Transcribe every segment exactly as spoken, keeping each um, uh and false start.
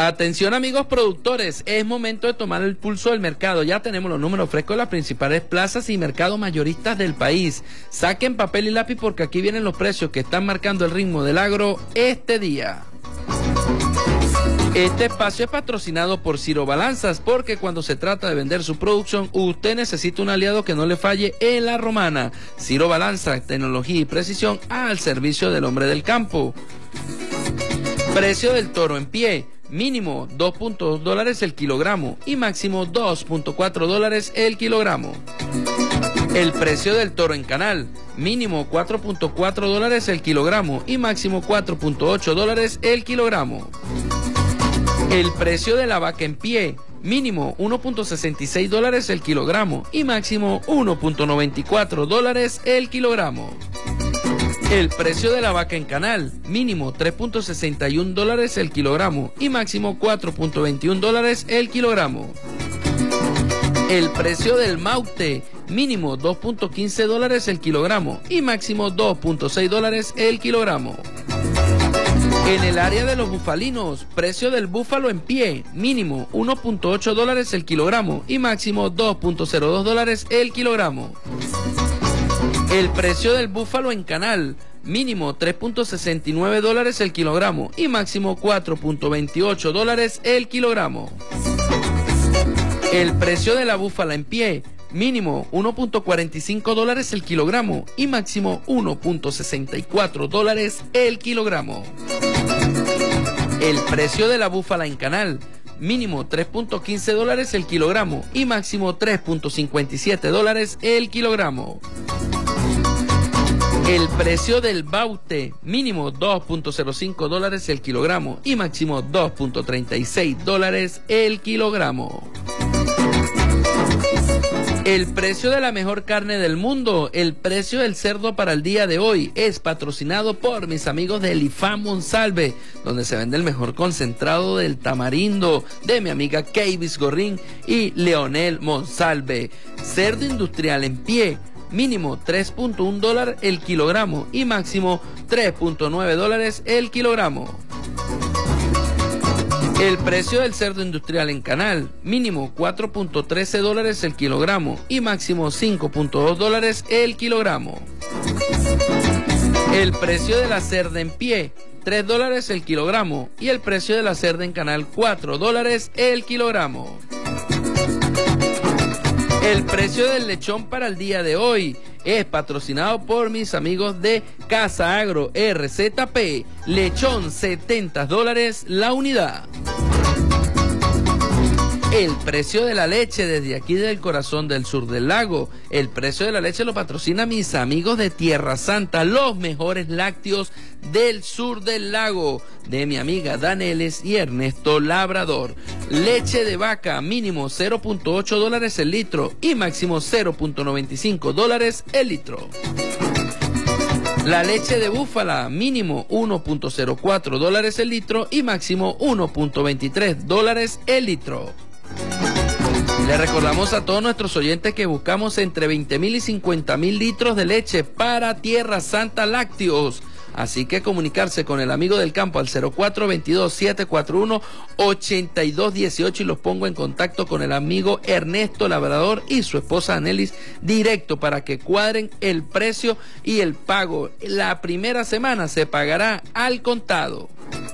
Atención amigos productores, es momento de tomar el pulso del mercado. Ya tenemos los números frescos de las principales plazas y mercados mayoristas del país. Saquen papel y lápiz porque aquí vienen los precios que están marcando el ritmo del agro este día. Este espacio es patrocinado por Ciro Balanzas, porque cuando se trata de vender su producción, usted necesita un aliado que no le falle en la romana. Ciro Balanzas, tecnología y precisión al servicio del hombre del campo. Precio del toro en pie, mínimo dos punto dos dólares el kilogramo y máximo dos punto cuatro dólares el kilogramo. El precio del toro en canal, mínimo cuatro punto cuatro dólares el kilogramo y máximo cuatro punto ocho dólares el kilogramo. El precio de la vaca en pie, mínimo uno punto sesenta y seis dólares el kilogramo y máximo uno punto noventa y cuatro dólares el kilogramo. El precio de la vaca en canal, mínimo tres punto sesenta y uno dólares el kilogramo y máximo cuatro punto veintiuno dólares el kilogramo. El precio del maute, mínimo dos punto quince dólares el kilogramo y máximo dos punto seis dólares el kilogramo. En el área de los bufalinos, precio del búfalo en pie, mínimo uno punto ocho dólares el kilogramo y máximo dos punto cero dos dólares el kilogramo. El precio del búfalo en canal, mínimo tres punto sesenta y nueve dólares el kilogramo y máximo cuatro punto veintiocho dólares el kilogramo. El precio de la búfala en pie, mínimo uno punto cuarenta y cinco dólares el kilogramo y máximo uno punto sesenta y cuatro dólares el kilogramo. El precio de la búfala en canal, mínimo tres punto quince dólares el kilogramo y máximo tres punto cincuenta y siete dólares el kilogramo. El precio del baute, mínimo dos punto cero cinco dólares el kilogramo y máximo dos punto treinta y seis dólares el kilogramo. El precio de la mejor carne del mundo, el precio del cerdo para el día de hoy es patrocinado por mis amigos de Elifán Monsalve, donde se vende el mejor concentrado del tamarindo de mi amiga Keivis Gorrín y Leonel Monsalve. Cerdo industrial en pie, mínimo tres punto uno dólares el kilogramo y máximo tres punto nueve dólares el kilogramo. El precio del cerdo industrial en canal, mínimo cuatro punto trece dólares el kilogramo y máximo cinco punto dos dólares el kilogramo. El precio de la cerda en pie, tres dólares el kilogramo y el precio de la cerda en canal, cuatro dólares el kilogramo. El precio del lechón para el día de hoy es patrocinado por mis amigos de Casa Agro R Z P. Lechón, setenta dólares la unidad. El precio de la leche desde aquí del corazón del sur del lago. El precio de la leche lo patrocina mis amigos de Tierra Santa, los mejores lácteos del sur del lago, de mi amiga Daneles y Ernesto Labrador. Leche de vaca, mínimo cero punto ocho dólares el litro y máximo cero punto noventa y cinco dólares el litro. La leche de búfala, mínimo uno punto cero cuatro dólares el litro y máximo uno punto veintitrés dólares el litro. Le recordamos a todos nuestros oyentes que buscamos entre veinte mil y cincuenta mil litros de leche para Tierra Santa Lácteos. Así que comunicarse con el amigo del campo al cero cuatro veintidós, siete cuatro uno, ochenta y dos dieciocho y los pongo en contacto con el amigo Ernesto Labrador y su esposa Anelis directo para que cuadren el precio y el pago. La primera semana se pagará al contado.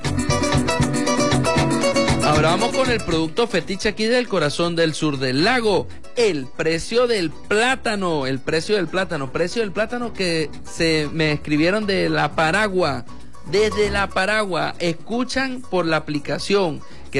Ahora vamos con el producto fetiche aquí del corazón del sur del lago, el precio del plátano, el precio del plátano, precio del plátano que se me escribieron de La Paragua, desde La Paragua, escuchan por la aplicación